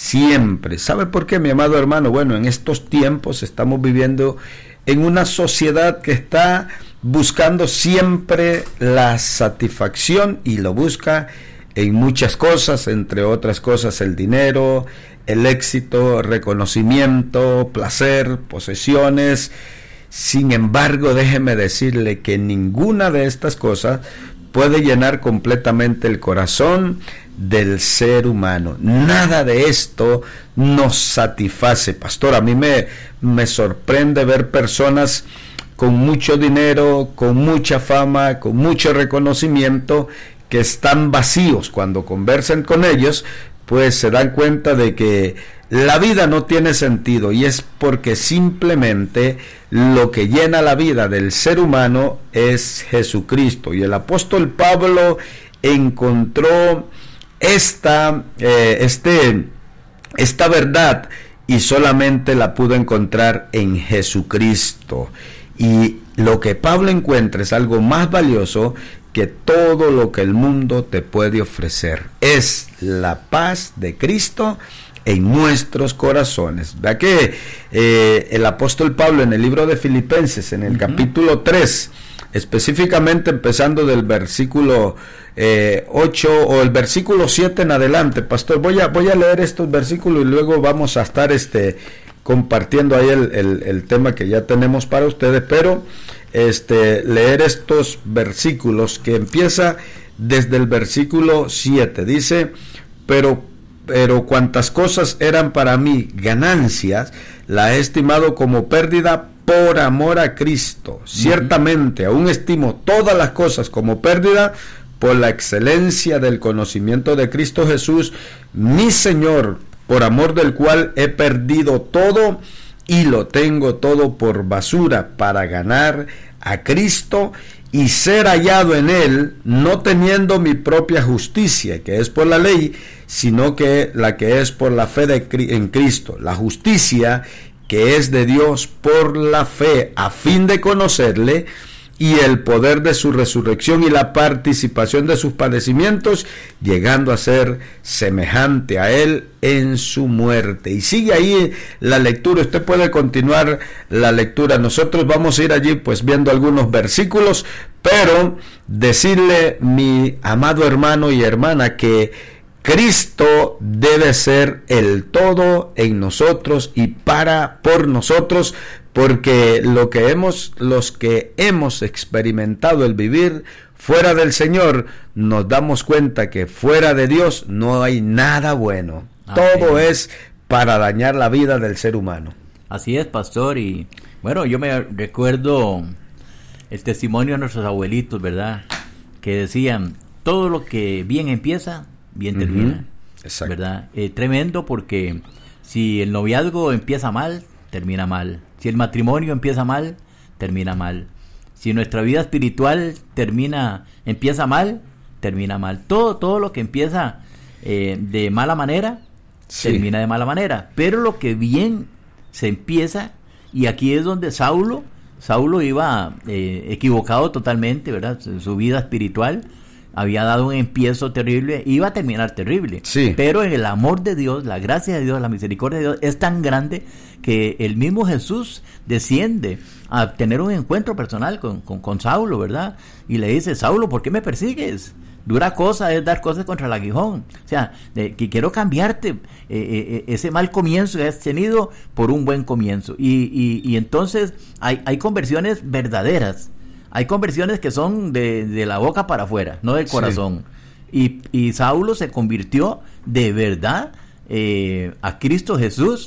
siempre. ¿Sabe por qué, mi amado hermano? Bueno, en estos tiempos estamos viviendo en una sociedad que está buscando siempre la satisfacción y lo busca en muchas cosas, entre otras cosas el dinero, el éxito, reconocimiento, placer, posesiones. Sin embargo, déjeme decirle que ninguna de estas cosas puede llenar completamente el corazón del ser humano. Nada de esto nos satisface, pastor. A mí me sorprende ver personas con mucho dinero, con mucha fama, con mucho reconocimiento, que están vacíos. Cuando conversan con ellos, pues se dan cuenta de que la vida no tiene sentido, y es porque simplemente lo que llena la vida del ser humano es Jesucristo. Y el apóstol Pablo encontró esta verdad, y solamente la pudo encontrar en Jesucristo. Y lo que Pablo encuentra es algo más valioso que todo lo que el mundo te puede ofrecer. Es la paz de Cristo en nuestros corazones. Vea que el apóstol Pablo en el libro de Filipenses, en el capítulo 3, específicamente empezando del versículo 8 o el versículo 7 en adelante, pastor, voy a leer estos versículos y luego vamos a estar compartiendo ahí el tema que ya tenemos para ustedes, pero leer estos versículos que empieza desde el versículo 7. Dice: pero cuantas cosas eran para mí ganancias, la he estimado como pérdida por amor a Cristo. Ciertamente aún estimo todas las cosas como pérdida por la excelencia del conocimiento de Cristo Jesús, mi Señor, por amor del cual he perdido todo y lo tengo todo por basura para ganar a Cristo y ser hallado en Él, no teniendo mi propia justicia, que es por la ley, sino que la que es por la fe en Cristo, la justicia que es de Dios por la fe, a fin de conocerle y el poder de su resurrección y la participación de sus padecimientos, llegando a ser semejante a Él en su muerte. Y sigue ahí la lectura, usted puede continuar la lectura. Nosotros vamos a ir allí pues viendo algunos versículos, pero decirle, mi amado hermano y hermana, que Cristo debe ser el todo en nosotros y por nosotros, porque los que hemos experimentado el vivir fuera del Señor, nos damos cuenta que fuera de Dios no hay nada bueno. Amén. Todo es para dañar la vida del ser humano. Así es, pastor. Y bueno, yo me recuerdo el testimonio de nuestros abuelitos, ¿verdad? Que decían, todo lo que bien empieza, bien termina. Exacto. ¿Verdad? Tremendo, porque si el noviazgo empieza mal, termina mal. Si el matrimonio empieza mal, termina mal. Si nuestra vida espiritual empieza mal, termina mal. Todo lo que empieza de mala manera, termina de mala manera. Pero lo que bien se empieza, y aquí es donde Saulo iba equivocado totalmente, ¿verdad? Su vida espiritual había dado un empiezo terrible, iba a terminar terrible. Sí. Pero en el amor de Dios, la gracia de Dios, la misericordia de Dios es tan grande que el mismo Jesús desciende a tener un encuentro personal con Saulo, ¿verdad? Y le dice: Saulo, ¿por qué me persigues? Dura cosa es dar cosas contra el aguijón. O sea, que quiero cambiarte ese mal comienzo que has tenido por un buen comienzo. Y entonces hay conversiones verdaderas. Hay conversiones que son de la boca para afuera, no del corazón. Y Saulo se convirtió de verdad a Cristo Jesús,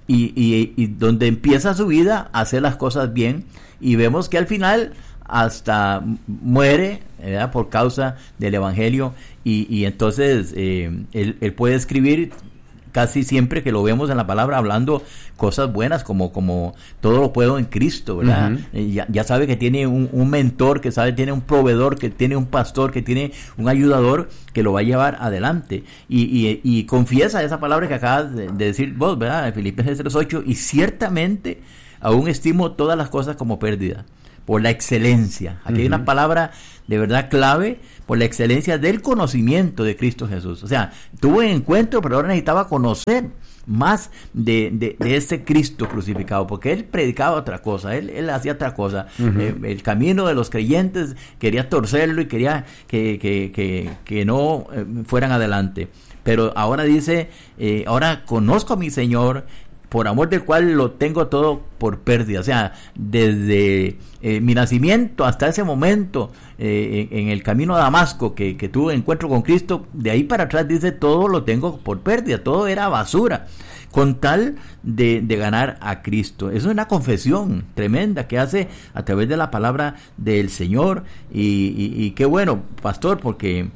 y donde empieza su vida a hacer las cosas bien, y vemos que al final hasta muere, ¿verdad?, por causa del Evangelio, y entonces él puede escribir casi siempre que lo vemos en la palabra hablando cosas buenas, como todo lo puedo en Cristo, ¿verdad? Ya sabe que tiene un mentor, que sabe, tiene un proveedor, que tiene un pastor, que tiene un ayudador que lo va a llevar adelante, y confiesa esa palabra que acabas de decir vos, ¿verdad? En Filipenses 3:8, y ciertamente aún estimo todas las cosas como pérdida por la excelencia. Aquí hay una palabra de verdad clave, por la excelencia del conocimiento de Cristo Jesús. O sea, tuvo un encuentro, pero ahora necesitaba conocer más de ese Cristo crucificado, porque él predicaba otra cosa, él hacía otra cosa. El camino de los creyentes quería torcerlo y quería que no fueran adelante. Pero ahora dice, ahora conozco a mi Señor, por amor del cual lo tengo todo por pérdida. O sea, desde mi nacimiento hasta ese momento, en el camino a Damasco, que tuve encuentro con Cristo, de ahí para atrás dice, todo lo tengo por pérdida, todo era basura, con tal de ganar a Cristo. Es una confesión tremenda que hace a través de la palabra del Señor, y qué bueno, pastor, porque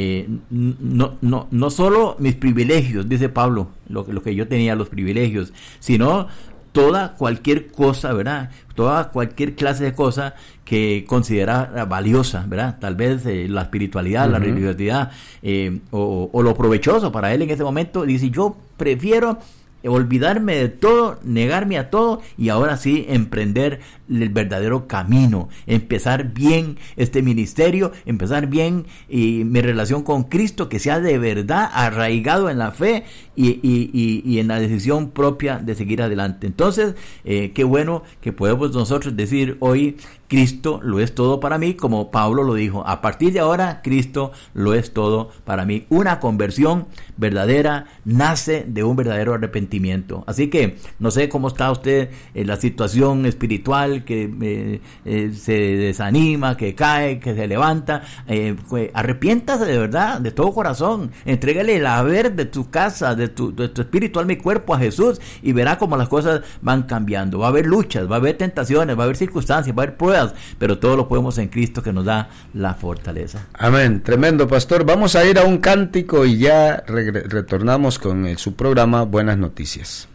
no solo mis privilegios, dice Pablo, lo que yo tenía, los privilegios, sino cualquier cosa, ¿verdad? Toda cualquier clase de cosa que considera valiosa, ¿verdad? Tal vez la espiritualidad, la religiosidad, o lo provechoso para él en ese momento. Dice, yo prefiero olvidarme de todo, negarme a todo, y ahora sí emprender el verdadero camino, empezar bien este ministerio, empezar bien mi relación con Cristo, que sea de verdad arraigado en la fe y en la decisión propia de seguir adelante. Entonces, qué bueno que podemos nosotros decir hoy, Cristo lo es todo para mí, como Pablo lo dijo, a partir de ahora Cristo lo es todo para mí. Una conversión verdadera nace de un verdadero arrepentimiento. Así que no sé cómo está usted en la situación espiritual, que se desanima, que cae, que se levanta. Arrepiéntase de verdad, de todo corazón, entrégale el haber de tu casa, de tu espíritu, alma y cuerpo a Jesús, y verá cómo las cosas van cambiando. Va a haber luchas, va a haber tentaciones, va a haber circunstancias, va a haber pruebas, pero todo lo podemos en Cristo, que nos da la fortaleza. Amén, tremendo, pastor. Vamos a ir a un cántico y ya retornamos con su programa Buenas Noticias.